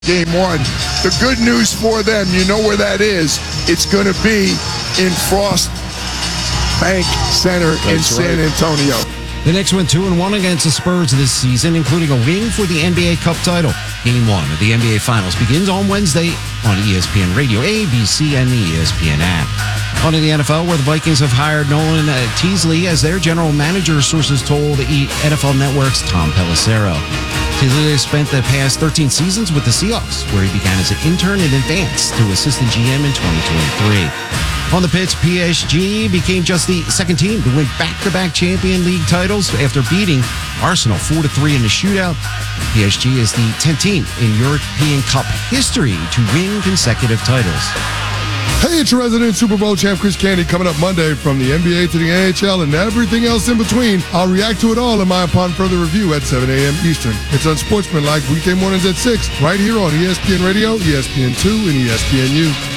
Game 1. The good news for them, you know where that is. It's going to be in Frost Bank Center in San Antonio. The Knicks went 2-1 against the Spurs this season, including a win for the NBA Cup title. Game 1 of the NBA Finals begins on Wednesday on ESPN Radio, ABC, and the ESPN app. On to the NFL, where the Vikings have hired Nolan Teasley as their general manager, sources told NFL Network's Tom Pelissero. Teasley spent the past 13 seasons with the Seahawks, where he began as an intern and advanced to assistant GM in 2023. On the pitch, PSG became just the second team to win back-to-back Champions League titles after beating Arsenal 4-3 in the shootout. PSG is the 10th team in European Cup history to win consecutive titles. Hey, it's your resident Super Bowl champ, Chris Candy, coming up Monday from the NBA to the NHL and everything else in between. I'll react to it all in my Upon Further Review at 7 a.m. Eastern. It's Unsportsmanlike weekday mornings at 6, right here on ESPN Radio, ESPN2, and ESPNU.